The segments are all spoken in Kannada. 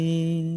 ಈ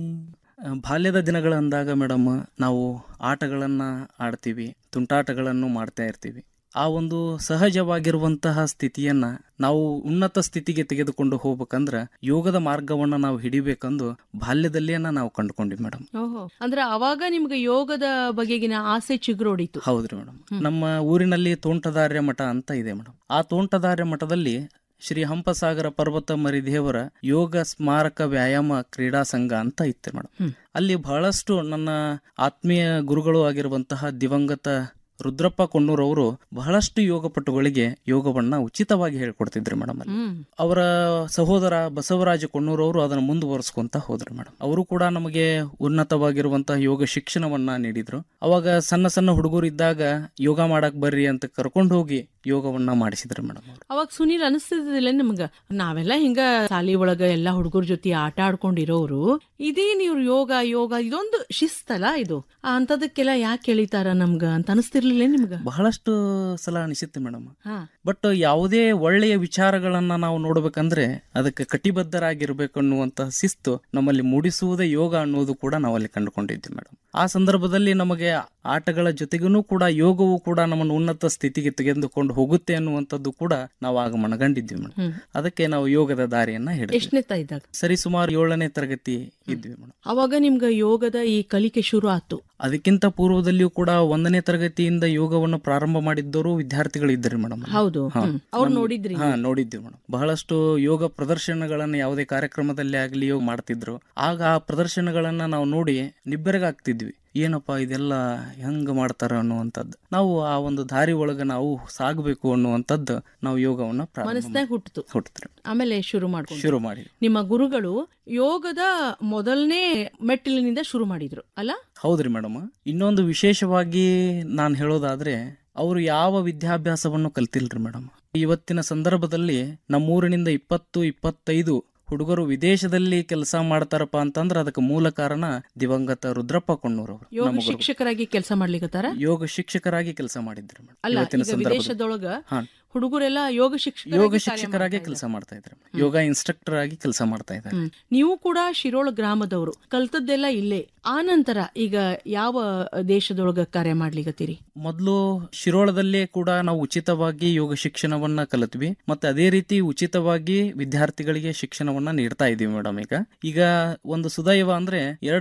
ಬಾಲ್ಯದ ದಿನಗಳು ಅಂದಾಗ ಮೇಡಮ್ ನಾವು ಆಟಗಳನ್ನು ಆಡ್ತೀವಿ, ತುಂಟಾಟಗಳನ್ನು ಮಾಡ್ತಾ ಇರ್ತೀವಿ. ಆ ಒಂದು ಸಹಜವಾಗಿರುವಂತಹ ಸ್ಥಿತಿಯನ್ನ ನಾವು ಉನ್ನತ ಸ್ಥಿತಿಗೆ ತೆಗೆದುಕೊಂಡು ಹೋಗ್ಬೇಕಂದ್ರ ಯೋಗದ ಮಾರ್ಗವನ್ನ ನಾವು ಹಿಡಿಬೇಕಂದು ಬಾಲ್ಯದಲ್ಲಿಯನ್ನ ನಾವು ಕಂಡುಕೊಂಡ್ವಿ ಮೇಡಮ್. ಓಹೋ, ಅಂದ್ರೆ ಅವಾಗ ನಿಮ್ಗೆ ಯೋಗದ ಬಗೆಗಿನ ಆಸೆ ಚಿಗುರೊಡಿತು. ಹೌದ್ರಿ ಮೇಡಮ್. ನಮ್ಮ ಊರಿನಲ್ಲಿ ತೋಂಟದಾರ್ಯ ಮಠ ಅಂತ ಇದೆ ಮೇಡಮ್. ಆ ತೋಂಟದಾರ್ಯ ಮಠದಲ್ಲಿ ಶ್ರೀ ಹಂಪಸಾಗರ ಪರ್ವತ ಮರಿದೇವರ ಯೋಗ ಸ್ಮಾರಕ ವ್ಯಾಯಾಮ ಕ್ರೀಡಾ ಸಂಘ ಅಂತ ಇತ್ತು ಮೇಡಮ್. ಅಲ್ಲಿ ಬಹಳಷ್ಟು ನನ್ನ ಆತ್ಮೀಯ ಗುರುಗಳು ಆಗಿರುವಂತಹ ದಿವಂಗತ ರುದ್ರಪ್ಪ ಕೊಣ್ಣೂರ್ ಅವರು ಬಹಳಷ್ಟು ಯೋಗ ಪಟುಗಳಿಗೆ ಯೋಗವನ್ನ ಉಚಿತವಾಗಿ ಹೇಳ್ಕೊಡ್ತಿದ್ರು ಮೇಡಮ್. ಅಲ್ಲಿ ಅವರ ಸಹೋದರ ಬಸವರಾಜ ಕೊಣ್ಣೂರ್ ಅವರು ಅದನ್ನು ಮುಂದುವರಿಸ್ಕೊಂತ ಹೋದ್ರು ಮೇಡಮ್. ಅವರು ಕೂಡ ನಮಗೆ ಉನ್ನತವಾಗಿರುವಂತಹ ಯೋಗ ಶಿಕ್ಷಣವನ್ನ ನೀಡಿದ್ರು. ಅವಾಗ ಸಣ್ಣ ಸಣ್ಣ ಹುಡುಗರು ಇದ್ದಾಗ ಯೋಗ ಮಾಡಕ್ ಬರ್ರಿ ಅಂತ ಕರ್ಕೊಂಡು ಹೋಗಿ ಯೋಗವನ್ನ ಮಾಡಿಸಿದ್ರು ಮೇಡಮ್. ಅವಾಗ ಸುನೀಲ್ ಅನಿಸ್ತಿದಿಲ್ಲ ನಿಮ್ಗ, ನಾವೆಲ್ಲ ಹಿಂಗ ಶಾಲಿ ಒಳಗ ಎಲ್ಲಾ ಹುಡುಗರ ಜೊತೆ ಆಟ ಆಡ್ಕೊಂಡಿರೋರು, ಇದೇನ್ ಇವ್ರು ಯೋಗ ಯೋಗ ಇದೊಂದು ಶಿಸ್ತಲ್ಲ, ಇದು ಅಂತದಕ್ಕೆಲ್ಲ ಯಾಕೆ ಎಳಿತಾರ ನಮ್ಗ ಅಂತ ಅನಿಸ್ತಿರ್ಲಿಲ್ಲ ನಿಮ್ಗ? ಬಹಳಷ್ಟು ಸಲ ಅನಿಸುತ್ತೆ ಮೇಡಮ್. ಬಟ್ ಯಾವುದೇ ಒಳ್ಳೆಯ ವಿಚಾರಗಳನ್ನ ನಾವು ನೋಡ್ಬೇಕಂದ್ರೆ ಅದಕ್ಕೆ ಕಟಿಬದ್ಧರಾಗಿರ್ಬೇಕು ಅನ್ನುವಂತ ಶಿಸ್ತು ನಮ್ಮಲ್ಲಿ ಮೂಡಿಸುವುದೇ ಯೋಗ ಅನ್ನೋದು ಕೂಡ ನಾವಲ್ಲಿ ಕಂಡುಕೊಂಡಿದ್ವಿ ಮೇಡಮ್. ಆ ಸಂದರ್ಭದಲ್ಲಿ ನಮಗೆ ಆಟಗಳ ಜೊತೆಗೂ ಕೂಡ ಯೋಗವು ಕೂಡ ನಮ್ಮನ್ನು ಉನ್ನತ ಸ್ಥಿತಿಗೆ ತೆಗೆದುಕೊಂಡು ಹೋಗುತ್ತೆ ಅನ್ನುವಂಥದ್ದು ಕೂಡ ನಾವು ಆಗ ಮನಗಂಡಿದ್ವಿ ಮೇಡಮ್. ಅದಕ್ಕೆ ನಾವು ಯೋಗದ ದಾರಿಯನ್ನ ಹಿಡಿದ್ವಿ. ಸರಿ ಸುಮಾರು 7ನೇ ತರಗತಿ ಇದ್ವಿ ಮೇಡಮ್. ಅವಾಗ ನಿಮ್ಗ ಯೋಗದ ಈ ಕಲಿಕೆ ಶುರು ಆಯ್ತು. ಅದಕ್ಕಿಂತ ಪೂರ್ವದಲ್ಲಿಯೂ ಕೂಡ 1ನೇ ತರಗತಿಯಿಂದ ಯೋಗವನ್ನು ಪ್ರಾರಂಭ ಮಾಡಿದ್ದವರು ವಿದ್ಯಾರ್ಥಿಗಳು ಇದ್ದರು ಮೇಡಮ್. ಹೌದು, ಅವ್ರು ನೋಡಿದ್ರಿ? ನೋಡಿದ್ವಿ ಮೇಡಮ್. ಬಹಳಷ್ಟು ಯೋಗ ಪ್ರದರ್ಶನಗಳನ್ನ ಯಾವುದೇ ಕಾರ್ಯಕ್ರಮದಲ್ಲಿ ಆಗ್ಲಿ ಯೋಗ ಮಾಡ್ತಿದ್ರು. ಆಗ ಆ ಪ್ರದರ್ಶನಗಳನ್ನ ನಾವು ನೋಡಿ ನಿಬ್ಬೆರಗಾಗ್ತಿದ್ವಿ. ಏನಪ್ಪಾ ಇದೆಲ್ಲ ಹೆಂಗ ಮಾಡ್ತಾರ ಅನ್ನುವಂಥದ್ದು. ನಾವು ಆ ಒಂದು ದಾರಿ ಒಳಗ ನಾವು ಸಾಗಬೇಕು ಅನ್ನುವಂಥದ್ದು ನಾವು ಯೋಗವನ್ನ ಹುಟ್ಟಿದ್ರು. ಆಮೇಲೆ ಶುರು ಮಾಡಿ ನಿಮ್ಮ ಗುರುಗಳು ಯೋಗದ ಮೊದಲನೇ ಮೆಟ್ಟಿಲಿನಿಂದ ಶುರು ಮಾಡಿದ್ರು ಅಲ್ಲ? ಹೌದ್ರಿ ಮೇಡಮ್. ಇನ್ನೊಂದು ವಿಶೇಷವಾಗಿ ನಾನು ಹೇಳೋದಾದ್ರೆ ಅವರು ಯಾವ ವಿದ್ಯಾಭ್ಯಾಸವನ್ನು ಕಲ್ತಿಲ್ರಿ ಮೇಡಮ್. ಇವತ್ತಿನ ಸಂದರ್ಭದಲ್ಲಿ ನಮ್ಮೂರಿನಿಂದ 20-25 ಹುಡುಗರು ವಿದೇಶದಲ್ಲಿ ಕೆಲಸ ಮಾಡ್ತಾರಪ್ಪ ಅಂತಂದ್ರೆ ಅದಕ್ಕೆ ಮೂಲ ಕಾರಣ ದಿವಂಗತ ರುದ್ರಪ್ಪ ಕೊಣ್ಣೂರ್ ಅವರು. ಯೋಗ ಶಿಕ್ಷಕರಾಗಿ ಕೆಲಸ ಮಾಡ್ಲಿಕ್ಕತ್ತಾರ. ಯೋಗ ಶಿಕ್ಷಕರಾಗಿ ಕೆಲಸ ಮಾಡಿದ್ರು ಮೇಡಮ್. ವಿದೇಶದೊಳಗ ಹುಡುಗರೆಲ್ಲ ಯೋಗ ಶಿಕ್ಷಕರಾಗಿ ಕೆಲಸ ಮಾಡ್ತಾ ಇದ್ರು. ಯೋಗ ಇನ್ಸ್ಟ್ರಕ್ಟರ್ ಆಗಿ ಕೆಲಸ ಮಾಡ್ತಾ ಇದ್ದಾರೆ. ನೀವು ಕೂಡ ಶಿರೋಳ ಗ್ರಾಮದವರು, ಕಲ್ತದ್ದೆಲ್ಲ ಇಲ್ಲೇ. ಆ ನಂತರ ಈಗ ಯಾವ ದೇಶದೊಳಗ ಕಾರ್ಯ ಮಾಡ್ಲಿಕತ್ತೀರಿ? ಮೊದಲು ಶಿರೋಳದಲ್ಲೇ ಕೂಡ ನಾವು ಉಚಿತವಾಗಿ ಯೋಗ ಶಿಕ್ಷಣವನ್ನ ಕಲಿತ್ವಿ. ಮತ್ತೆ ಅದೇ ರೀತಿ ಉಚಿತವಾಗಿ ವಿದ್ಯಾರ್ಥಿಗಳಿಗೆ ಶಿಕ್ಷಣವನ್ನ ನೀಡ್ತಾ ಇದೀವಿ ಮೇಡಮ್. ಈಗ ಒಂದು ಸುದೈವ ಅಂದ್ರೆ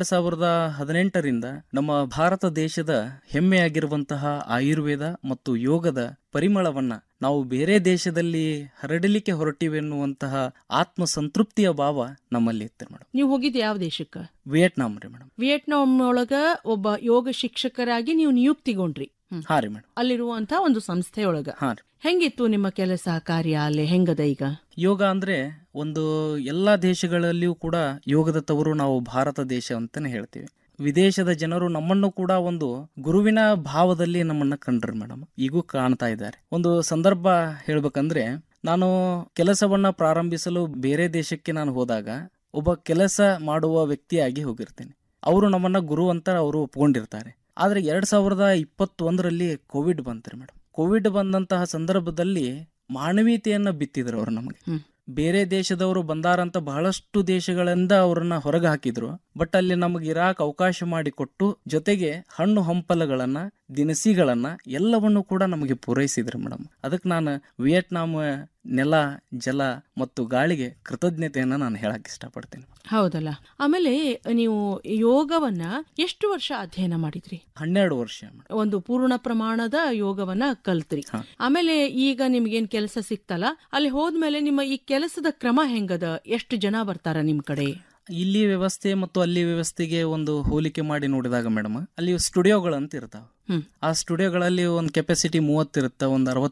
2018ರಿಂದ ನಮ್ಮ ಭಾರತ ದೇಶದ ಹೆಮ್ಮೆಯಾಗಿರುವಂತಹ ಆಯುರ್ವೇದ ಮತ್ತು ಯೋಗದ ಪರಿಮಳವನ್ನ ನಾವು ಬೇರೆ ದೇಶದಲ್ಲಿ ಹರಡಲಿಕ್ಕೆ ಹೊರಟಿವೆ ಎನ್ನುವಂತಹ ಆತ್ಮ ಸಂತೃಪ್ತಿಯ ಭಾವ ನಮ್ಮಲ್ಲಿ ಇತ್ತು ಮೇಡಮ್. ನೀವು ಹೋಗಿದ್ದು ಯಾವ ದೇಶಕ್ಕ? ವಿಯೆಟ್ನಾಂ ರೀ ಮೇಡಮ್. ವಿಯೆಟ್ನಾಂ ಒಳಗ ಒಬ್ಬ ಯೋಗ ಶಿಕ್ಷಕರಾಗಿ ನೀವು ನಿಯುಕ್ತಿಗೊಂಡ್ರಿ. ಹಾ ರೀ ಮೇಡಮ್. ಅಲ್ಲಿರುವಂತಹ ಒಂದು ಸಂಸ್ಥೆಯೊಳಗ ಹೆಂಗಿತ್ತು ನಿಮ್ಮ ಕೆಲಸ ಕಾರ್ಯ? ಅಲ್ಲೇ ಹೆಂಗದ ಈಗ? ಯೋಗ ಅಂದ್ರೆ ಒಂದು ಎಲ್ಲಾ ದೇಶಗಳಲ್ಲಿಯೂ ಕೂಡ ಯೋಗದ ತವರು ನಾವು ಭಾರತ ದೇಶ ಅಂತಾನೆ ಹೇಳ್ತೀವಿ. ವಿದೇಶದ ಜನರು ನಮ್ಮನ್ನು ಕೂಡ ಒಂದು ಗುರುವಿನ ಭಾವದಲ್ಲಿ ನಮ್ಮನ್ನ ಕಂಡ್ರು ಮೇಡಮ್. ಈಗೂ ಕಾಣ್ತಾ ಇದ್ದಾರೆ. ಒಂದು ಸಂದರ್ಭ ಹೇಳ್ಬೇಕಂದ್ರೆ, ನಾನು ಕೆಲಸವನ್ನ ಪ್ರಾರಂಭಿಸಲು ಬೇರೆ ದೇಶಕ್ಕೆ ನಾನು ಹೋದಾಗ ಒಬ್ಬ ಕೆಲಸ ಮಾಡುವ ವ್ಯಕ್ತಿಯಾಗಿ ಹೋಗಿರ್ತೇನೆ. ಅವರು ನಮ್ಮನ್ನ ಗುರು ಅಂತ ಅವರು ಒಪ್ಕೊಂಡಿರ್ತಾರೆ. ಆದ್ರೆ 2021ರಲ್ಲಿ ಕೋವಿಡ್ ಬಂತ್ರಿ ಮೇಡಮ್. ಕೋವಿಡ್ ಬಂದಂತಹ ಸಂದರ್ಭದಲ್ಲಿ ಮಾನವೀಯತೆಯನ್ನ ಬಿತ್ತಿದ್ರು ಅವರು ನಮಗೆ. ಬೇರೆ ದೇಶದವರು ಬಂದಾರಂತ ಬಹಳಷ್ಟು ದೇಶಗಳಿಂದ ಅವರನ್ನ ಹೊರಗೆ ಹಾಕಿದ್ರು. ಬಟ್ ಅಲ್ಲಿ ನಮಗೆ ಇರಾಕ್ ಅವಕಾಶ ಮಾಡಿಕೊಟ್ಟು ಜೊತೆಗೆ ಹಣ್ಣು ಹಂಪಲುಗಳನ್ನ, ದಿನಸಿಗಳನ್ನ ಎಲ್ಲವನ್ನು ಕೂಡ ನಮಗೆ ಪೂರೈಸಿದ್ರು ಮೇಡಮ್. ಅದಕ್ಕೆ ನಾನು ವಿಯೆಟ್ನಾಂ ನೆಲ, ಜಲ ಮತ್ತು ಗಾಳಿಗೆ ಕೃತಜ್ಞತೆಯನ್ನ ನಾನು ಹೇಳಕ್ ಇಷ್ಟಪಡ್ತೀನಿ. ಹೌದಲ್ಲ. ಆಮೇಲೆ ನೀವು ಯೋಗವನ್ನ ಎಷ್ಟು ವರ್ಷ ಅಧ್ಯಯನ ಮಾಡಿದ್ರಿ? 12 ವರ್ಷ. ಒಂದು ಪೂರ್ಣ ಪ್ರಮಾಣದ ಯೋಗವನ್ನ ಕಲ್ತ್ರಿ. ಆಮೇಲೆ ಈಗ ನಿಮ್ಗೇನ್ ಕೆಲಸ ಸಿಕ್ತಲ್ಲ, ಅಲ್ಲಿ ಹೋದ್ಮೇಲೆ ನಿಮ್ಮ ಈ ಕೆಲಸದ ಕ್ರಮ ಹೆಂಗದ? ಎಷ್ಟು ಜನ ಬರ್ತಾರ ನಿಮ್ ಕಡೆ? ಇಲ್ಲಿ ವ್ಯವಸ್ಥೆ ಮತ್ತು ಅಲ್ಲಿ ವ್ಯವಸ್ಥೆಗೆ ಒಂದು ಹೋಲಿಕೆ ಮಾಡಿ ನೋಡಿದಾಗ ಮೇಡಮ್, ಅಲ್ಲಿ ಸ್ಟುಡಿಯೋಗಳಂತ ಇರ್ತಾವ. ಆ ಸ್ಟುಡಿಯೋಗಳಲ್ಲಿ ಒಂದು ಕೆಪಾಸಿಟಿ 30 ಇರುತ್ತೆ, ಒಂದು 60